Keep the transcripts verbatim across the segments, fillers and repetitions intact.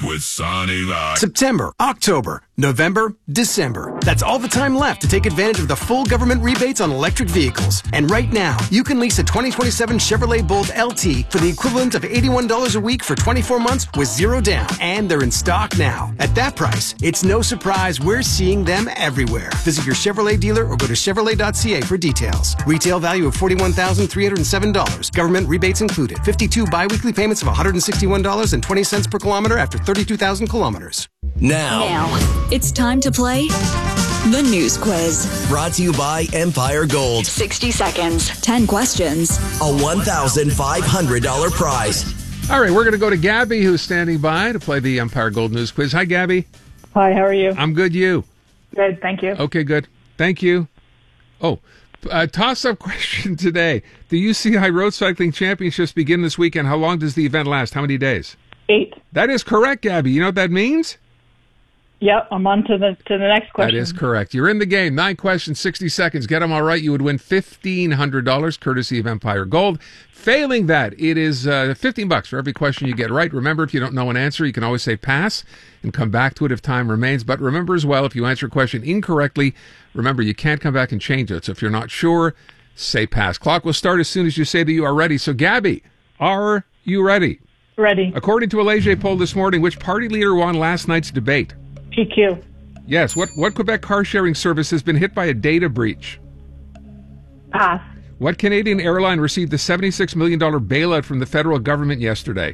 with Sonny Live. September, October, November, December. That's all the time left to take advantage of the full government rebates on electric vehicles. And right now, you can lease a twenty twenty-seven Chevrolet Bolt L T for the equivalent of eighty-one dollars a week for twenty-four months with zero down. And they're in stock now. At that price, it's no surprise we're seeing them everywhere. Visit your Chevrolet dealer or go to Chevrolet dot c a for details. Retail value of forty-one thousand three hundred seven dollars. Government rebates included. fifty-two biweekly payments of one hundred sixty-one dollars and twenty cents per kilometer after thirty-two thousand kilometers. Now. Now, it's time to play the News Quiz. Brought to you by Empire Gold. sixty seconds, ten questions, a one thousand five hundred dollars prize. All right, we're going to go to Gabby, who's standing by to play the Empire Gold News Quiz. Hi, Gabby. Hi, how are you? I'm good, you? Good, thank you. Okay, good. Thank you. Oh, uh, toss-up question today. The U C I Road Cycling Championships begin this weekend. How long does the event last? How many days? Eight. That is correct, Gabby. You know what that means? Yep, I'm on to the to the next question. That is correct. You're in the game. Nine questions, sixty seconds. Get them all right. You would win fifteen hundred dollars, courtesy of Empire Gold. Failing that, it is uh, fifteen bucks for every question you get right. Remember, if you don't know an answer, you can always say pass and come back to it if time remains. But remember as well, if you answer a question incorrectly, remember, you can't come back and change it. So if you're not sure, say pass. Clock will start as soon as you say that you are ready. So, Gabby, are you ready? Ready. According to a Leger poll this morning, which party leader won last night's debate? P Q. Yes. What, what Quebec car-sharing service has been hit by a data breach? Pass. What Canadian airline received the seventy-six million dollars bailout from the federal government yesterday?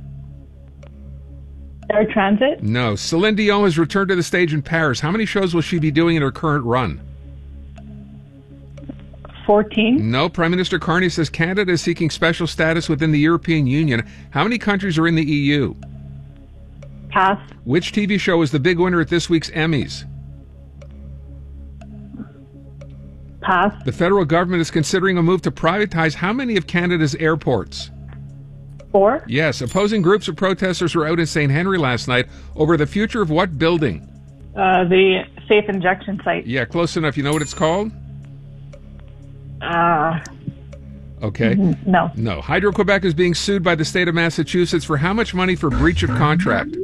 Air Transit? No. Celine Dion has returned to the stage in Paris. How many shows will she be doing in her current run? fourteen. No. Prime Minister Carney says Canada is seeking special status within the European Union. How many countries are in the E U? Pass. Which T V show is the big winner at this week's Emmys? Pass. The federal government is considering a move to privatize how many of Canada's airports? Four. Yes. Opposing groups of protesters were out in Saint Henry last night over the future of what building? Uh, the safe injection site. Yeah, close enough. You know what it's called? Uh, okay. No. No. Hydro-Quebec is being sued by the state of Massachusetts for how much money for breach of contract?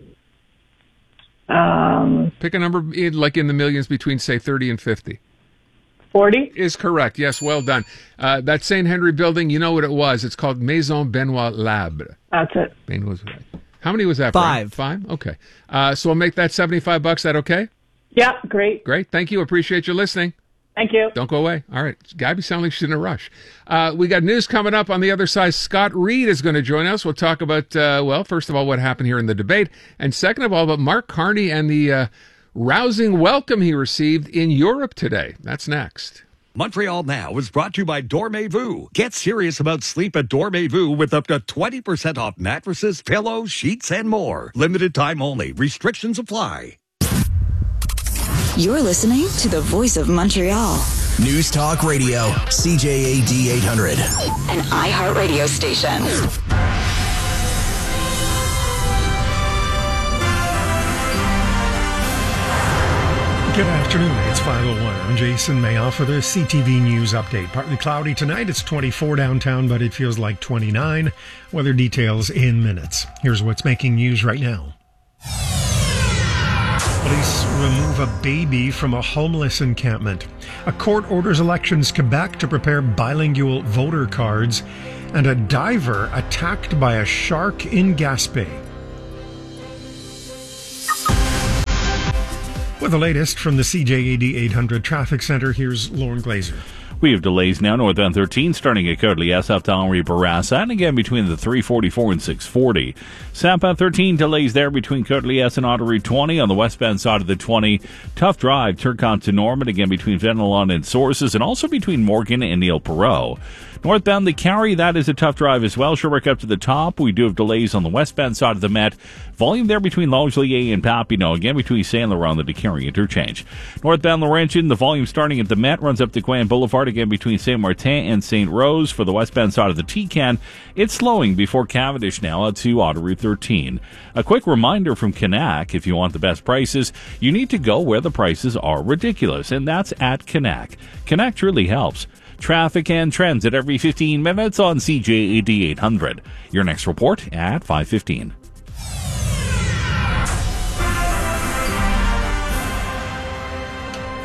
Um, Pick a number in, like in the millions between, say, thirty and fifty. forty. Is correct. Yes, well done. Uh, that Saint Henry building, you know what it was. It's called Maison Benoit Labre. That's it. Benoit Labre. How many was that? Five. Brian? Five? Okay. Uh, so I'll make that seventy-five bucks. That okay? Yeah, great. Great. Thank you. Appreciate you listening. Thank you. Don't go away. All right. Gabby sounds like she's in a rush. Uh, we got news coming up on the other side. Scott Reed is going to join us. We'll talk about, uh, well, first of all, what happened here in the debate. And second of all, about Mark Carney and the uh, rousing welcome he received in Europe today. That's next. Montreal Now is brought to you by Dormez-vous. Get serious about sleep at Dormez-vous with up to twenty percent off mattresses, pillows, sheets, and more. Limited time only. Restrictions apply. You're listening to the voice of Montreal. News Talk Radio, C J A D eight hundred. An iHeartRadio station. Good afternoon. It's five oh one. I'm Jason Mayoff for the C T V News Update. Partly cloudy tonight. It's twenty-four downtown, but it feels like twenty-nine. Weather details in minutes. Here's what's making news right now. Police remove a baby from a homeless encampment. A court orders Elections Quebec to prepare bilingual voter cards. And a diver attacked by a shark in Gaspé. With the latest from the C J A D eight hundred Traffic Center, here's Lauren Glazer. We have delays now northbound thirteen starting at Courtly S F to Henri Bourassa and again between the three forty-four and six forty. Southbound thirteen delays there between Courtly S and Ottery twenty on the westbound side of the twenty. Tough drive Turcotte to Norman again between Fenelon and Sources and also between Morgan and Neil Perot. Northbound the Carry, that is a tough drive as well. Sherbrooke up to the top. We do have delays on the westbound side of the Met. Volume there between Langelier and Papineau, again between Saint Laurent and the DeCarry interchange. Northbound Laurentian, the volume starting at the Met runs up to Gwen Boulevard, again between Saint Martin and Saint Rose. For the westbound side of the T-Can, it's slowing before Cavendish now out to Ottery thirteen. A quick reminder from Canac, if you want the best prices, you need to go where the prices are ridiculous, and that's at Canac. Canac truly helps. Traffic and trends at every fifteen minutes on C J A D eight hundred. Your next report at five fifteen.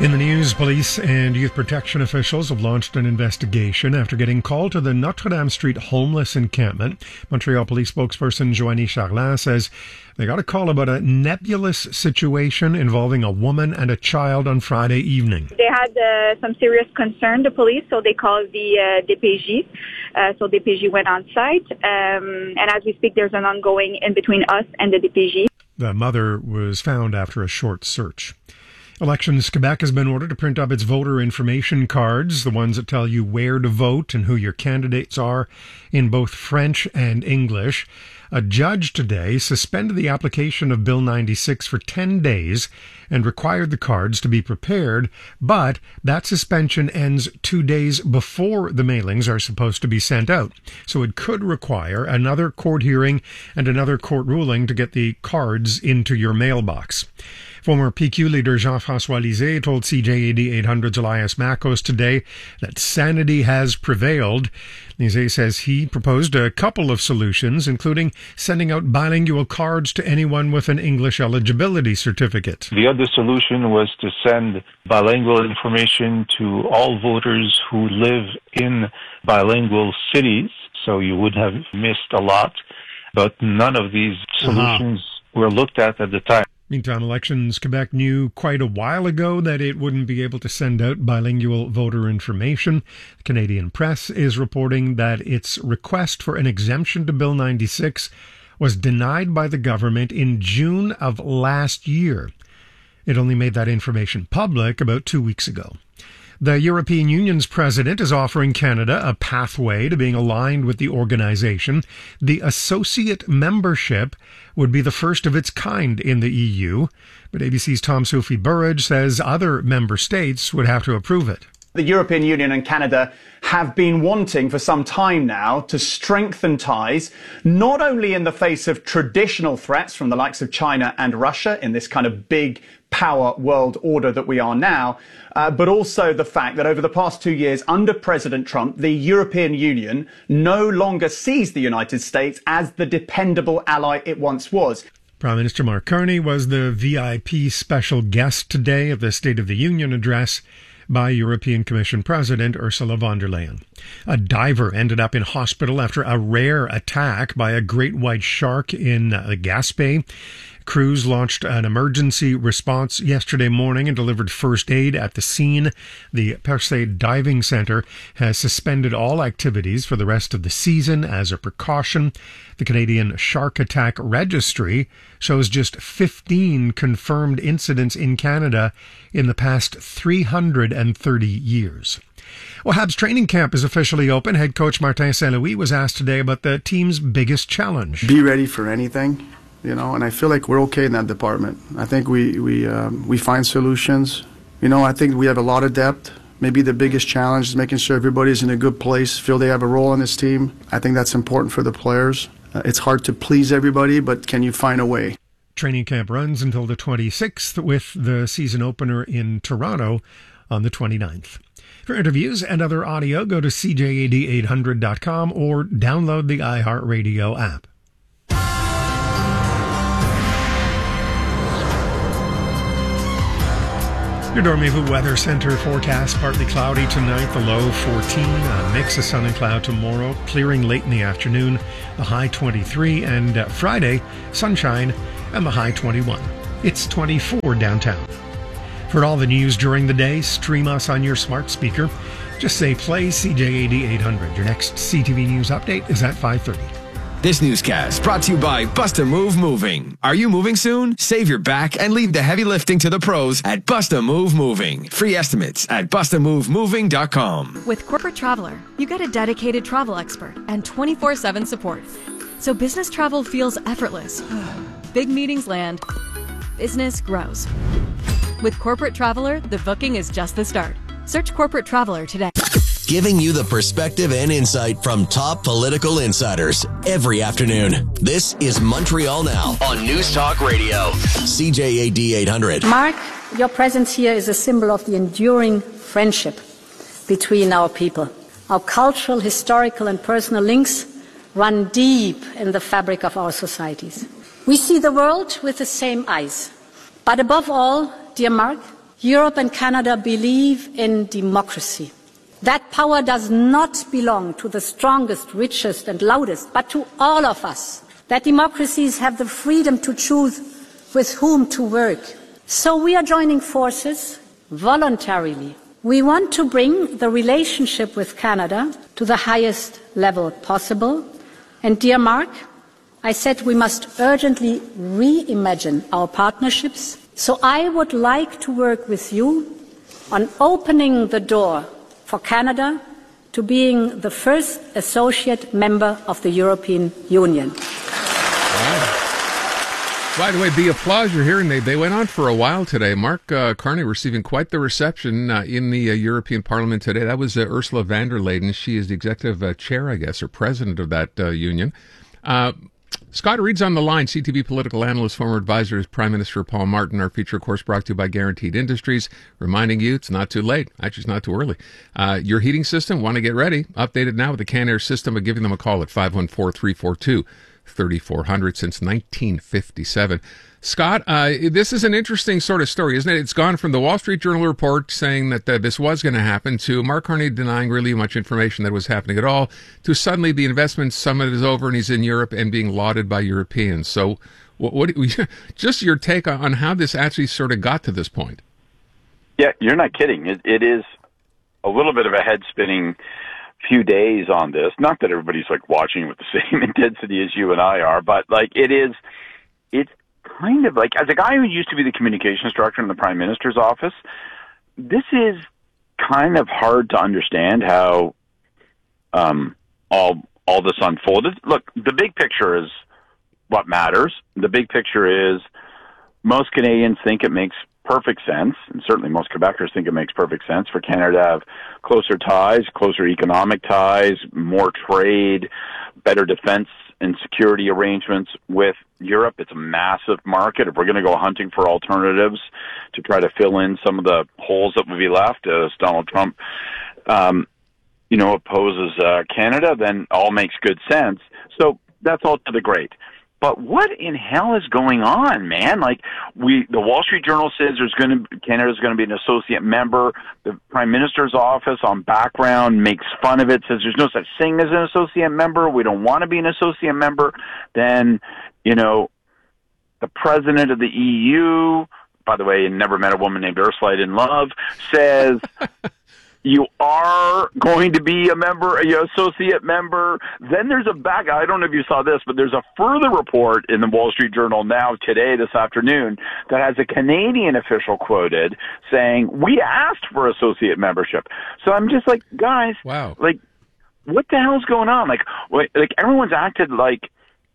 In the news, police and youth protection officials have launched an investigation after getting called to the Notre Dame Street homeless encampment. Montreal police spokesperson Joanie Charlin says they got a call about a nebulous situation involving a woman and a child on Friday evening. They had uh, some serious concern, the police, so they called the uh, D P J. Uh, so D P J went on site, um, and as we speak, there's an ongoing in between us and the D P J. The mother was found after a short search. Elections Quebec has been ordered to print up its voter information cards, the ones that tell you where to vote and who your candidates are, in both French and English. A judge today suspended the application of Bill ninety-six for ten days and required the cards to be prepared, but that suspension ends two days before the mailings are supposed to be sent out. So it could require another court hearing and another court ruling to get the cards into your mailbox. Former P Q leader Jean-François Lisée told C J A D eight hundred's Elias Makos today that sanity has prevailed. Lisée says he proposed a couple of solutions, including sending out bilingual cards to anyone with an English eligibility certificate. The other solution was to send bilingual information to all voters who live in bilingual cities, so you would have missed a lot. But none of these solutions uh-huh. were looked at at the time. Meantime, Elections Quebec knew quite a while ago that it wouldn't be able to send out bilingual voter information. The Canadian Press is reporting that its request for an exemption to Bill ninety-six was denied by the government in June of last year. It only made that information public about two weeks ago. The European Union's president is offering Canada a pathway to being aligned with the organization. The associate membership would be the first of its kind in the E U, but A B C's Tom Sophie Burridge says other member states would have to approve it. The European Union and Canada have been wanting for some time now to strengthen ties, not only in the face of traditional threats from the likes of China and Russia in this kind of big power world order that we are now, uh, but also the fact that over the past two years under President Trump, the European Union no longer sees the United States as the dependable ally it once was. Prime Minister Mark Carney was the V I P special guest today at the State of the Union address by European Commission President Ursula von der Leyen. A diver ended up in hospital after a rare attack by a great white shark in uh, Gaspé. Crews launched an emergency response yesterday morning and delivered first aid at the scene. The Percé Diving Centre has suspended all activities for the rest of the season as a precaution. The Canadian Shark Attack Registry shows just fifteen confirmed incidents in Canada in the past three hundred thirty years. Well, Habs training camp is officially open. Head coach Martin Saint-Louis was asked today about the team's biggest challenge. Be ready for anything. You know, and I feel like we're okay in that department. I think we we um, we find solutions. You know, I think we have a lot of depth. Maybe the biggest challenge is making sure everybody's in a good place, feel they have a role in this team. I think that's important for the players. Uh, it's hard to please everybody, but can you find a way? Training camp runs until the twenty-sixth, with the season opener in Toronto on the twenty-ninth. For interviews and other audio, go to C J A D eight hundred dot com or download the iHeartRadio app. Your Dormez-vous Weather Center forecast: partly cloudy tonight, the low fourteen, a mix of sun and cloud tomorrow, clearing late in the afternoon, the high twenty-three, and uh, Friday, sunshine and the high twenty-one. It's twenty-four downtown. For all the news during the day, stream us on your smart speaker. Just say play C J A D eight hundred. Your next C T V News update is at five thirty. This newscast brought to you by Bust a Move Moving. Are you moving soon? Save your back and leave the heavy lifting to the pros at Bust a Move Moving. Free estimates at bust a move moving dot com. With Corporate Traveler, you get a dedicated travel expert and twenty-four seven support. So business travel feels effortless. Big meetings land. Business grows. With Corporate Traveler, the booking is just the start. Search Corporate Traveler today. Giving you the perspective and insight from top political insiders every afternoon. This is Montreal Now on News Talk Radio. C J A D eight hundred. Mark, your presence here is a symbol of the enduring friendship between our people. Our cultural, historical, and personal links run deep in the fabric of our societies. We see the world with the same eyes. But above all, dear Mark, Europe and Canada believe in democracy. That power does not belong to the strongest, richest and loudest, but to all of us. That democracies have the freedom to choose with whom to work. So we are joining forces voluntarily. We want to bring the relationship with Canada to the highest level possible. And dear Mark, I said we must urgently reimagine our partnerships. So I would like to work with you on opening the door for Canada to being the first associate member of the European Union. By the way, the applause you're hearing, they, they went on for a while today. Mark uh, Carney receiving quite the reception uh, in the uh, European Parliament today. That was uh, Ursula von der Leyen. She is the executive uh, chair, I guess, or president of that uh, union. Uh, Scott Reed's on the line, C T V political analyst, former advisor to Prime Minister Paul Martin. Our feature, of course, brought to you by Guaranteed Industries, reminding you it's not too late. Actually, it's not too early. Uh, your heating system, want to get ready? Updated now with the Canair system, of giving them a call at five one four, three four two, three four zero zero since nineteen fifty-seven. Scott, uh, this is an interesting sort of story, isn't it? It's gone from the Wall Street Journal report saying that uh, this was going to happen to Mark Carney denying really much information that was happening at all, to suddenly the investment summit is over and he's in Europe and being lauded by Europeans. So what, what just your take on how this actually sort of got to this point? Yeah, you're not kidding. It, it is a little bit of a head-spinning few days on this. Not that everybody's like watching with the same intensity as you and I are, but like it is, it's kind of like, as a guy who used to be the communications director in the Prime Minister's office, this is kind of hard to understand how um, all all this unfolded. Look, the big picture is what matters. The big picture is most Canadians think it makes perfect sense, and certainly most Quebecers think it makes perfect sense for Canada to have closer ties, closer economic ties, more trade, better defense and security arrangements with Europe. It's a massive market. If we're going to go hunting for alternatives to try to fill in some of the holes that would be left as Donald Trump, um, you know, opposes uh, Canada, then all makes good sense. So that's all to the great. But what in hell is going on, man? Like, we, the Wall Street Journal says there's going to, Canada's going to be an associate member. The Prime Minister's office on background makes fun of it, says there's no such thing as an associate member. We don't want to be an associate member. Then, you know, the president of the E U, by the way, never met a woman named Ursula I didn't love, says you are going to be a member, an associate member. Then there's a back, I don't know if you saw this, but there's a further report in the Wall Street Journal now today, this afternoon, that has a Canadian official quoted saying, we asked for associate membership. So I'm just like, guys, wow, like, what the hell's going on? Like, like everyone's acted like,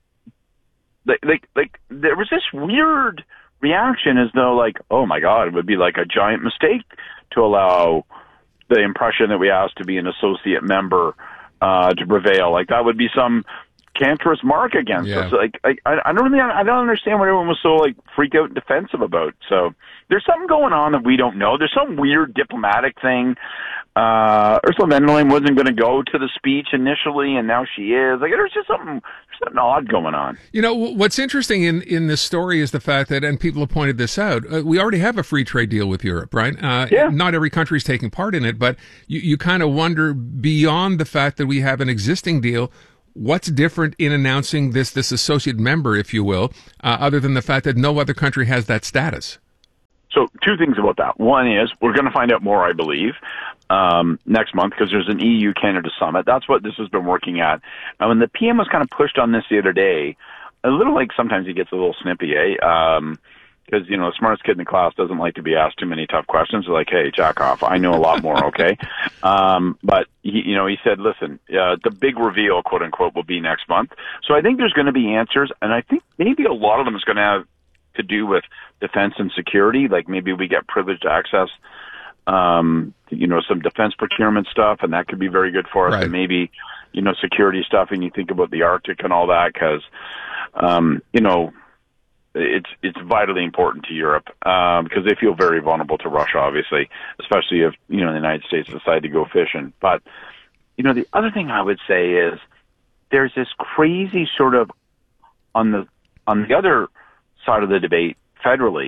like, like, like there was this weird reaction as though like, oh my God, it would be like a giant mistake to allow the impression that we asked to be an associate member uh, to prevail. Like that would be some cancerous mark against yeah. us. Like I, I don't really, I don't understand what everyone was so like freaked out and defensive about. So there's something going on that we don't know. There's some weird diplomatic thing. Uh, Ursula von der Leyen wasn't going to go to the speech initially, and now she is. Like there's just something, there's something odd going on. You know, what's interesting in, in this story is the fact that, and people have pointed this out, uh, we already have a free trade deal with Europe, right? Uh, yeah. Not every country is taking part in it, but you, you kind of wonder, beyond the fact that we have an existing deal, what's different in announcing this this associate member, if you will, uh, other than the fact that no other country has that status? So two things about that. One is we're going to find out more, I believe, um, next month because there's an E U-Canada summit. That's what this has been working at. And when the P M was kind of pushed on this the other day, a little like sometimes he gets a little snippy, eh? Um, because, you know, the smartest kid in the class doesn't like to be asked too many tough questions. They're like, hey, jack off. I know a lot more, okay? um, but, he, you know, he said, listen, uh, the big reveal, quote unquote, will be next month. So I think there's going to be answers, and I think maybe a lot of them is going to have to do with defense and security. Like maybe we get privileged access, um, to, you know, some defense procurement stuff, and that could be very good for us. Right. And maybe, you know, security stuff, and you think about the Arctic and all that, because, um, you know, it's it's vitally important to Europe um, because they feel very vulnerable to Russia, obviously, especially if, you know, the United States decide to go fishing. But, you know, the other thing I would say is there's this crazy sort of on the on the other side of the debate federally,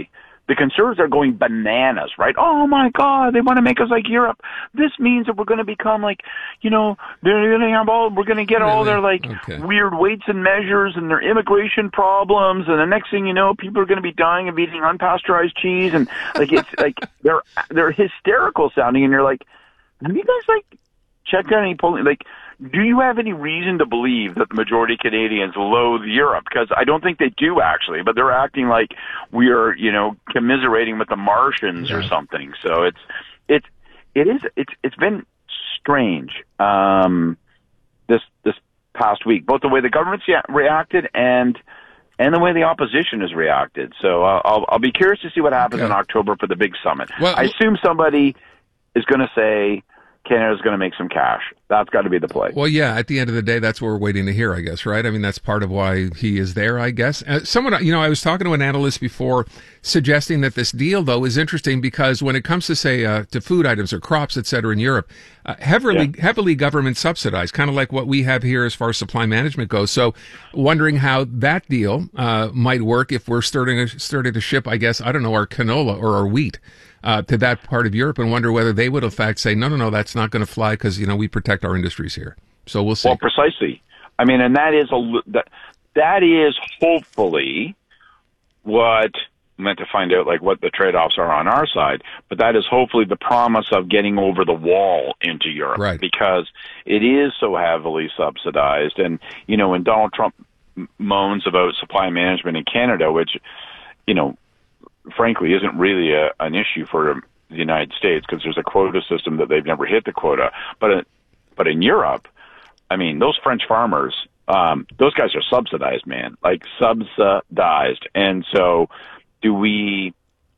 the conservatives are going bananas, right? Oh my God, they want to make us like Europe. This means that we're going to become like, you know, they're going to have all, we're going to get all their like Okay. weird weights and measures and their immigration problems, and the next thing you know, people are going to be dying of eating unpasteurized cheese, and like it's like they're they're hysterical sounding, and you're like, have you guys like checked out any polling? Like, do you have any reason to believe that the majority of Canadians loathe Europe? Because I don't think they do, actually, but they're acting like we are, you know, commiserating with the Martians or something. So it's, it's, it is, it's, it's been strange, um, this, this past week, both the way the government's reacted and, and the way the opposition has reacted. So uh, I'll, I'll be curious to see what happens Okay. in October for the big summit. Well, I assume somebody is going to say, Canada's going to make some cash. That's got to be the play. Well, yeah, at the end of the day, that's what we're waiting to hear, I guess, right? I mean, that's part of why he is there, I guess. Uh, someone, you know, I was talking to an analyst before suggesting that this deal, though, is interesting because when it comes to, say, uh, to food items or crops, et cetera, in Europe, uh, heavily, yeah. heavily government subsidized, kind of like what we have here as far as supply management goes. So wondering how that deal uh, might work if we're starting, starting to ship, I guess, I don't know, our canola or our wheat Uh, to that part of Europe, and wonder whether they would in fact say, no, no, no, that's not going to fly because, you know, we protect our industries here. So we'll see. Well, precisely. I mean, and that is a that, that is hopefully what meant to find out like what the trade-offs are on our side, but that is hopefully the promise of getting over the wall into Europe, right? Because it is so heavily subsidized, and you know, when Donald Trump moans about supply management in Canada, which you know. frankly, isn't really a, an issue for the United States because there's a quota system that they've never hit the quota. But uh, but in Europe, I mean, those French farmers, um, those guys are subsidized, man, like subsidized. And so, do we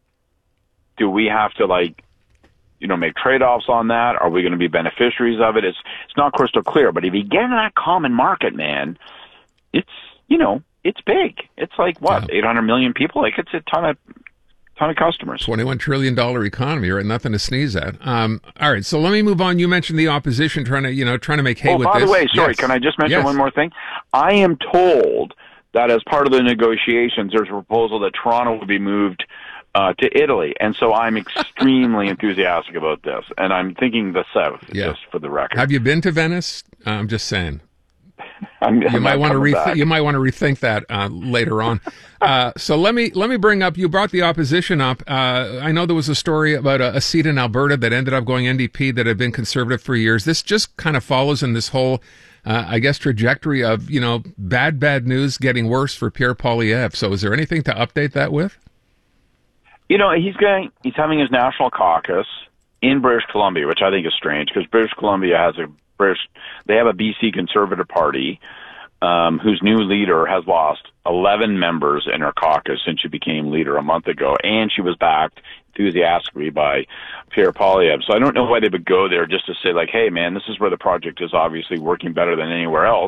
do we have to like, you know, make trade-offs on that? Are we going to be beneficiaries of it? It's it's not crystal clear. But if you get in that common market, man, it's you know, it's big. It's like what yeah. eight hundred million people. Like it's a ton of. ton of customers. twenty-one trillion dollars economy, right? Nothing to sneeze at. Um, all right, so let me move on. You mentioned the opposition trying to, you know, trying to make hay oh, with by this. the way, sorry, yes. can I just mention yes. one more thing? I am told that as part of the negotiations, there's a proposal that Toronto will be moved uh, to Italy, and so I'm extremely enthusiastic about this, and I'm thinking the South, yeah. just for the record. Have you been to Venice? Uh, I'm just saying. I'm, you I'm might want to rethink. reth- you might want to rethink that uh, later on. Uh, so let me let me bring up. You brought the opposition up. Uh, I know there was a story about a, a seat in Alberta that ended up going N D P that had been Conservative for years. This just kind of follows in this whole, uh, I guess, trajectory of you know bad bad news getting worse for Pierre Poilievre. So is there anything to update that with? You know, he's going. He's having his national caucus in British Columbia, which I think is strange because British Columbia has a British. They have a B C Conservative Party um, whose new leader has lost eleven members in her caucus since she became leader a month ago, and she was backed enthusiastically by Pierre Poilievre. So I don't know why they would go there just to say like, "Hey, man, this is where the project is obviously working better than anywhere else."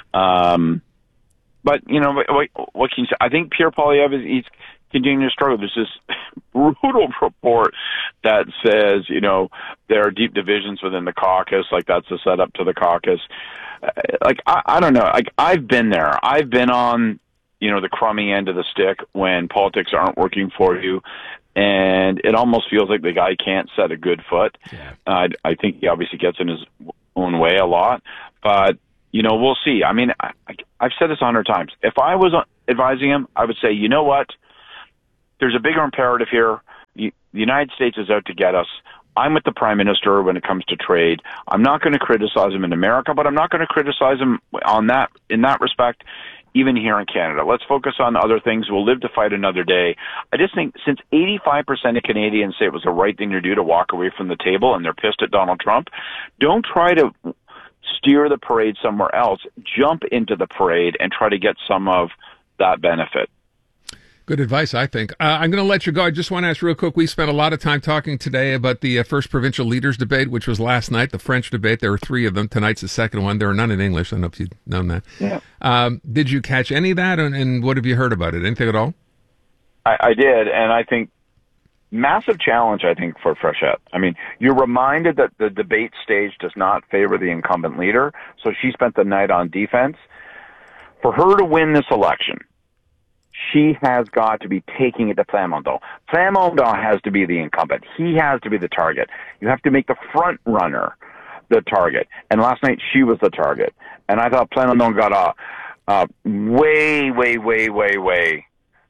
Um, but you know, what, what can you say? I think Pierre Poilievre is he's continuing to struggle. There's this brutal report that says, you know, there are deep divisions within the caucus, like that's the setup to the caucus. Uh, like, I, I don't know. Like, I've been there. I've been on, you know, the crummy end of the stick when politics aren't working for you, and it almost feels like the guy can't set a good foot. Yeah. Uh, I, I think he obviously gets in his own way a lot, but, you know, we'll see. I mean, I, I, I've said this a hundred times. If I was advising him, I would say, you know what? There's a bigger imperative here. The United States is out to get us. I'm with the Prime Minister when it comes to trade. I'm not going to criticize him in America, but I'm not going to criticize him on that in that respect, even here in Canada. Let's focus on other things. We'll live to fight another day. I just think since eighty-five percent of Canadians say it was the right thing to do to walk away from the table and they're pissed at Donald Trump, don't try to steer the parade somewhere else. Jump into the parade and try to get some of that benefit. Good advice, I think. Uh, I'm going to let you go. I just want to ask real quick. We spent a lot of time talking today about the uh, first provincial leaders debate, which was last night, the French debate. There were three of them. Tonight's the second one. There are none in English. I don't know if you've known that. Yeah. Um, did you catch any of that, and, and what have you heard about it? Anything at all? I, I did, and I think massive challenge, I think, for Frechette. I mean, you're reminded that the debate stage does not favor the incumbent leader, so she spent the night on defense. For her to win this election, she has got to be taking it to Plamondon. Plamondon has to be the incumbent. He has to be the target. You have to make the front runner the target. And last night, she was the target. And I thought Plamondon got a, a way, way, way, way, way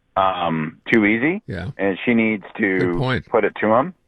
um, too easy. Yeah. And she needs to put it to him.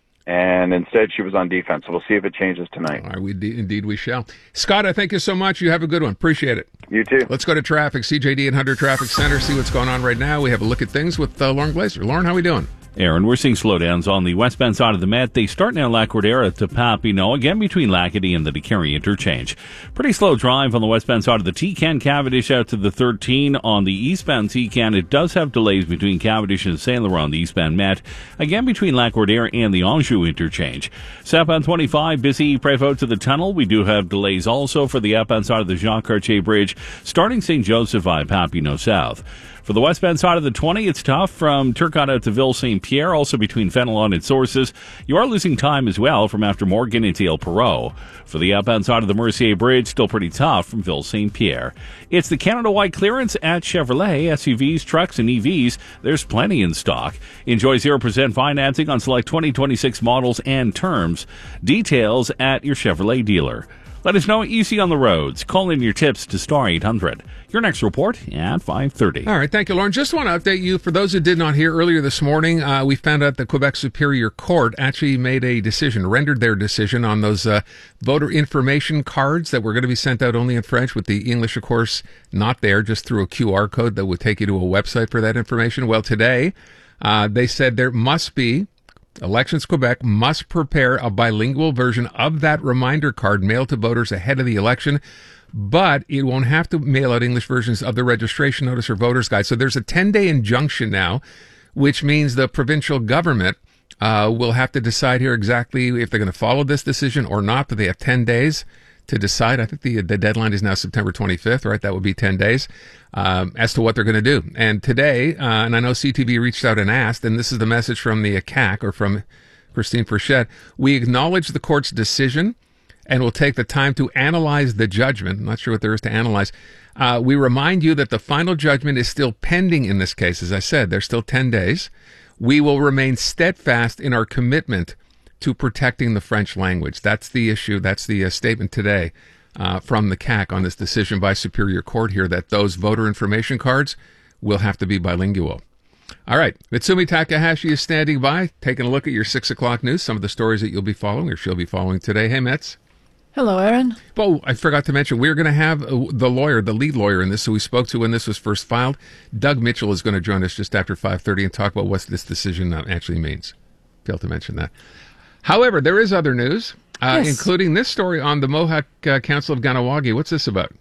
And instead, she was on defense. So we'll see if it changes tonight. All right, we de- indeed we shall. Scott, I thank you so much. You have a good one. Appreciate it. You too. Let's go to traffic. C J D and Hunter Traffic Center. See what's going on right now. We have a look at things with uh, Lauren Glazer. Lauren, how are we doing? Aaron, we're seeing slowdowns on the westbound side of the Met. They start now La Cordera to Papineau, again between Lacadie and the DeCarry interchange. Pretty slow drive on the westbound side of the T-Can, Cavendish out to the thirteen. On the eastbound T-Can, it does have delays between Cavendish and Saint Laurent on the eastbound Met, again between La Cordera and the Anjou interchange. Southbound twenty-five, busy Prévost to the tunnel. We do have delays also for the outbound side of the Jacques Cartier Bridge, starting Saint Joseph by Papineau South. For the westbound side of the twenty, it's tough from Turcotte out to Ville Saint Pierre, also between Fenelon and Sources. You are losing time as well from after Morgan into El Perot. For the outbound side of the Mercier Bridge, still pretty tough from Ville Saint Pierre. It's the Canada-wide clearance at Chevrolet. S U Vs, trucks, and E Vs, there's plenty in stock. Enjoy zero percent financing on select twenty twenty-six models and terms. Details at your Chevrolet dealer. Let us know what you see on the roads. Call in your tips to star eight hundred. Your next report at five thirty. All right, thank you, Lauren. Just want to update you. For those who did not hear earlier this morning, uh, we found out the Quebec Superior Court actually made a decision, rendered their decision on those uh, voter information cards that were going to be sent out only in French, with the English, of course, not there, just through a Q R code that would take you to a website for that information. Well, today, uh, they said there must be Elections Quebec must prepare a bilingual version of that reminder card mailed to voters ahead of the election, but it won't have to mail out English versions of the registration notice or voter's guide. So there's a ten-day injunction now, which means the provincial government uh, will have to decide here exactly if they're going to follow this decision or not, but they have ten days to decide. I think the the deadline is now September twenty-fifth, right? That would be ten days um, as to what they're going to do. And today, uh, and I know C T V reached out and asked, and this is the message from the C A C, or from Christine Frechette. We acknowledge the court's decision and will take the time to analyze the judgment. I'm not sure what there is to analyze. Uh, we remind you that the final judgment is still pending in this case. As I said, there's still ten days. We will remain steadfast in our commitment to protecting the French language. That's the issue. That's the uh, statement today uh, from the C A C on this decision by Superior Court here, that those voter information cards will have to be bilingual. All right. Mitsumi Takahashi is standing by, taking a look at your six o'clock news, some of the stories that you'll be following, or she'll be following today. Hey, Mets. Hello, Aaron. Oh, I forgot to mention, we're going to have uh, the lawyer, the lead lawyer in this, who we spoke to when this was first filed. Doug Mitchell is going to join us just after five thirty and talk about what this decision actually means. Failed to mention that. However, there is other news, uh, yes. including this story on the Mohawk uh, Council of Kahnawake. What's this about?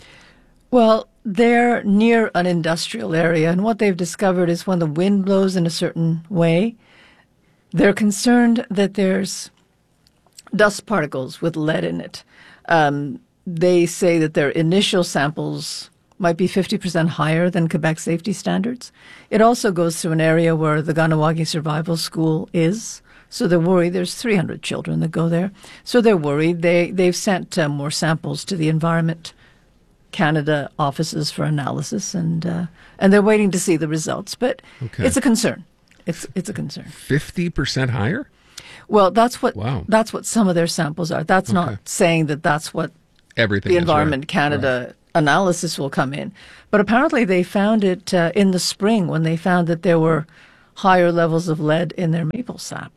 Well, they're near an industrial area, and what they've discovered is when the wind blows in a certain way, they're concerned that there's dust particles with lead in it. Um, they say that their initial samples might be fifty percent higher than Quebec safety standards. It also goes through an area where the Kahnawake Survival School is. So they're worried. There's three hundred children that go there. So they're worried. They, they've sent uh, more samples to the Environment Canada offices for analysis, and uh, and they're waiting to see the results. But okay. it's a concern. It's it's a concern. fifty percent higher? Well, that's what wow. that's what some of their samples are. That's okay. not saying that that's what Everything the is, Environment right. Canada right. analysis will come in. But apparently they found it uh, in the spring when they found that there were higher levels of lead in their maple sap.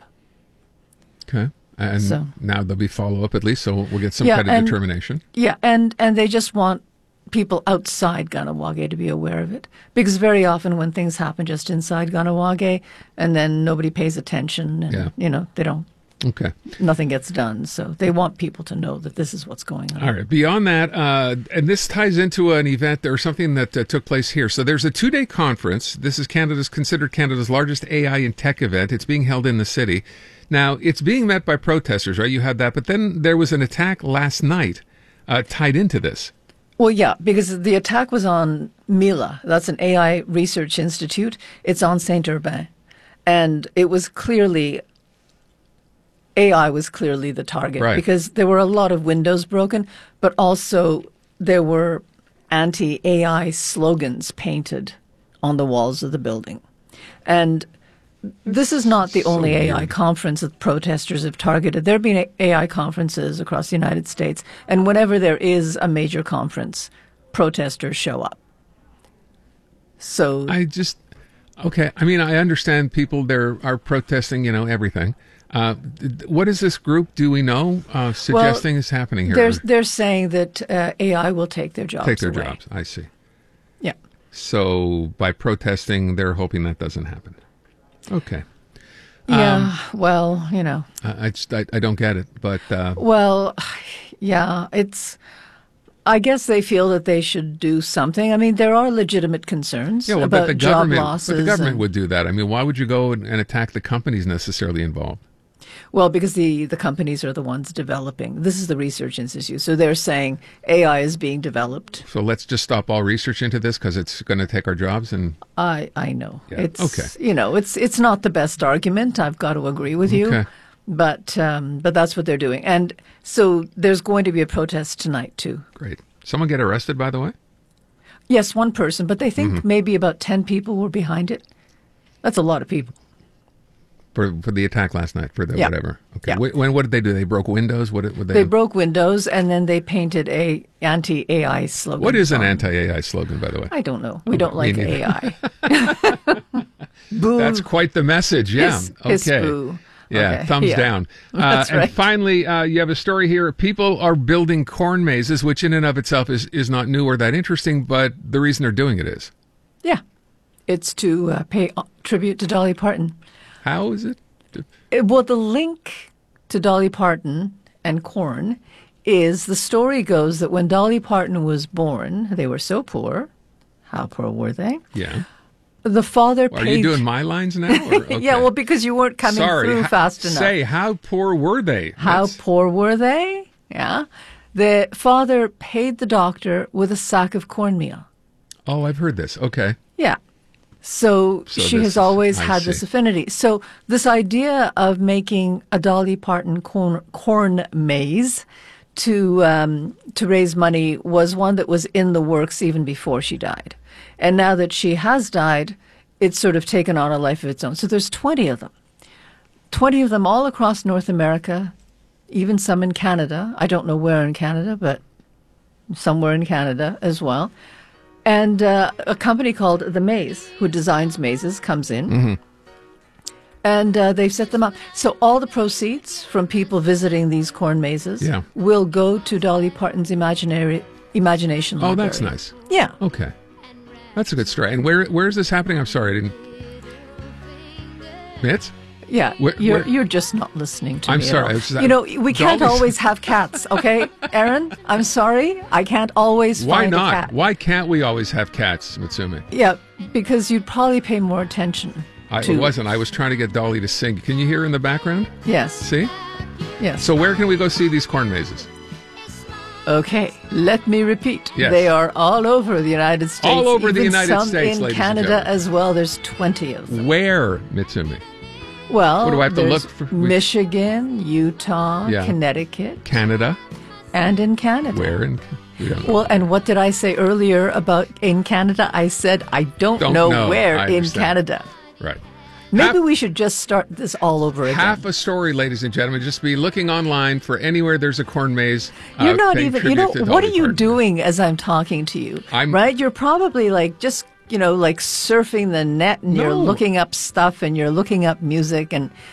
Okay. And so, now there'll be follow-up at least, so we'll get some yeah, kind of and, determination. Yeah, and, and they just want people outside Kahnawake to be aware of it. Because very often when things happen just inside Kahnawake, and then nobody pays attention, and, yeah. you know, they don't, okay. nothing gets done. So they want people to know that this is what's going on. All right. Beyond that, uh, and this ties into an event or something that uh, took place here. So there's a two-day conference. This is Canada's considered Canada's largest A I and tech event. It's being held in the city. Now, it's being met by protesters, right? You had that. But then there was an attack last night uh, tied into this. Well, yeah, because the attack was on Mila. That's an A I research institute. It's on Saint-Urbain. And it was clearly, A I was clearly the target. Right. Because there were a lot of windows broken, but also there were anti-A I slogans painted on the walls of the building. And this is not the only A I conference that protesters have targeted. There have been A I conferences across the United States, and whenever there is a major conference, protesters show up. So I just, okay, I mean, I understand people there are protesting, you know, everything. Uh, what is this group, do we know, uh, suggesting well, is happening here? They're, they're saying that uh, A I will take their jobs Take their away. jobs, I see. Yeah. So by protesting, they're hoping that doesn't happen. Okay. Yeah, Um, well, you know. I, I just, I, I don't get it, but... Uh, Well, yeah, it's... I guess they feel that they should do something. I mean, there are legitimate concerns yeah, well, about but the job government, losses. But the government and, would do that. I mean, why would you go and, and attack the companies necessarily involved? Well, because the, the companies are the ones developing. This is the Research Institute. So they're saying A I is being developed. So let's just stop all research into this because it's going to take our jobs. And I I know. Yeah, It's, okay. You know, it's it's not the best argument. I've got to agree with you. Okay. But um, but that's what they're doing. And so there's going to be a protest tonight, too. Great. Someone get arrested, by the way? Yes, one person, but they think Mhm. maybe about ten people were behind it. That's a lot of people. For for the attack last night, for the Yeah. whatever. Okay. Yeah. Wh- When, what did they do? They broke windows? What did what They, they, broke windows and then they painted a anti-A I slogan. What is an on- anti-A I slogan, by the way? I don't know. We Oh, don't me like neither. A I. Boo. That's quite the message, yeah. Hiss- hiss okay. boo. Yeah, Okay, thumbs yeah. down. That's uh, right. And finally, uh, you have a story here. People are building corn mazes, which in and of itself is, is not new or that interesting, but the reason they're doing it is. Yeah. It's to uh, pay uh, tribute to Dolly Parton. How is it? Uh, Well, the link to Dolly Parton and corn is the story goes that when Dolly Parton was born, they were so poor. How poor were they? Yeah. The father Are paid. you doing my lines now? Or, okay. Yeah, well, because you weren't coming Sorry, through ha- fast enough. Say, how poor were they? How That's- poor were they? Yeah. The father paid the doctor with a sack of cornmeal. Oh, I've heard this. Okay. Yeah. So, So she this has is- always I had this see. affinity. So this idea of making a Dolly Parton corn, corn maze to um, to raise money was one that was in the works even before she died. And now that she has died, it's sort of taken on a life of its own. So there's twenty of them. twenty of them all across North America, even some in Canada. I don't know where in Canada, but somewhere in Canada as well. And uh, a company called The Maze, who designs mazes, comes in. Mm-hmm. And uh, they've set them up. So all the proceeds from people visiting these corn mazes Yeah. will go to Dolly Parton's imaginary imagination Oh, library. that's nice. Yeah. Okay. That's a good story. And where where is this happening? I'm sorry, I didn't. Mitz? Yeah, Where- you're where- you're just not listening to I'm me. at sorry, all. I was just- you know, we can't Dolly's- always have cats, okay, Aaron? I'm sorry, I can't always Why find a not? cat. Why can't we always have cats, Mitsumi? Yeah, because you'd probably pay more attention. I to, it wasn't. I was trying to get Dolly to sing. Can you hear in the background? Yes. See? Yes. So where can we go see these corn mazes? Okay, let me repeat. Yes. They are all over the United States. All over the even United some States, in ladies and Canada gentlemen. as well. There's twenty of them. Where, Mitsumi? Well, What do I have to there's look for? We- Michigan, Utah, Yeah. Connecticut, Canada? and in Canada. Where in? We don't know. Well, and what did I say earlier about in Canada? I said I don't, Don't know, know. where I in understand. Canada. Right. Maybe we should just start this all over again. Half a story, ladies and gentlemen. Just be looking online for anywhere there's a corn maze. uh, You're not paying even, you tribute know, to what are Dolly you Parton. doing as I'm talking to you? I'm- right? You're probably like just, you know, like surfing the net and you're No. looking up stuff and you're looking up music and